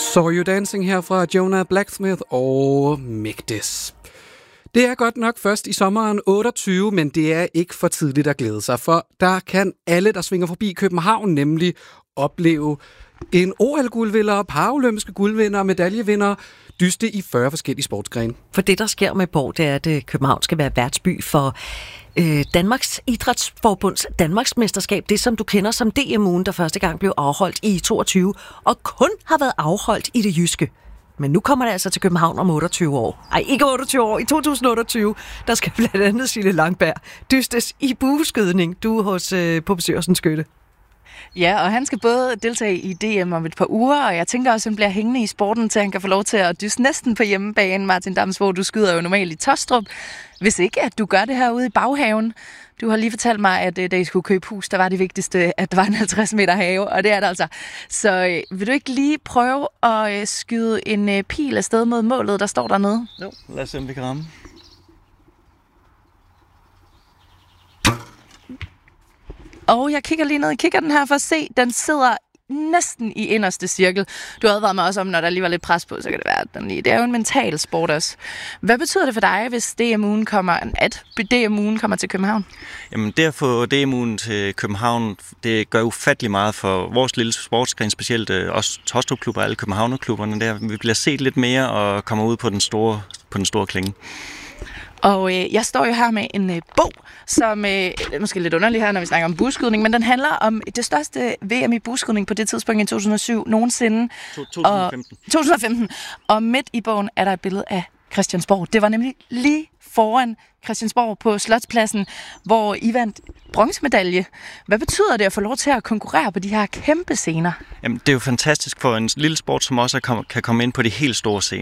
Saw You Dancing her fra Jonah Blacksmith og Migdis. Det er godt nok først i sommeren 28, men det er ikke for tidligt at glæde sig, for der kan alle, der svinger forbi København, nemlig opleve en OL-guldvinder, paralympiske guldvinder og medaljevinder dyste i 40 forskellige sportsgrene. For det, der sker med Borg, det er, at København skal være værtsby for Danmarks Idrætsforbunds Danmarksmesterskab, det som du kender som DM-ugen, der første gang blev afholdt i 22, og kun har været afholdt i det jyske. Men nu kommer det altså til København om 28 år. Ej, ikke 28 år. I 2028, der skal blandt andet Signe Langberg dystes i bueskydning. Du er hos på Bestyrelsens Skytte. Ja, og han skal både deltage i DM om et par uger, og jeg tænker også, at han bliver hængende i sporten, til han kan få lov til at dyste næsten på hjemmebane. Martin Damsgaard, du skyder jo normalt i Taastrup. Hvis ikke, at du gør det herude i baghaven. Du har lige fortalt mig, at da I skulle købe hus, der var det vigtigste, at der var en 50 meter have, og det er der altså. Så vil du ikke lige prøve at skyde en pil afsted mod målet, der står dernede? Jo, lad os se, om vi kan ramme. Og jeg kigger lige ned i kikkerten her for at se, den sidder næsten i inderste cirkel. Du advarede mig også om, når der lige var lidt pres på, så kan det være, at den lige... Det er jo en mental sport også. Hvad betyder det for dig, hvis DM-ugen kommer til København? Jamen, det at få DM-ugen til København, det gør ufattelig meget for vores lille sportsgren, specielt også Taastrup-klubber og alle Københavner-klubberne der. Vi bliver set lidt mere og kommer ud på den store klinge. Og jeg står jo her med en bog, som måske lidt underlig her, når vi snakker om bueskydning, men den handler om det største VM i bueskydning på det tidspunkt i 2007 nogensinde. 2015. Og midt i bogen er der et billede af Christiansborg. Det var nemlig lige foran Christiansborg på Slotspladsen, hvor I vandt bronzemedalje. Hvad betyder det at få lov til at konkurrere på de her kæmpe scener? Jamen, det er jo fantastisk for en lille sport, som også kan komme ind på de helt store scener.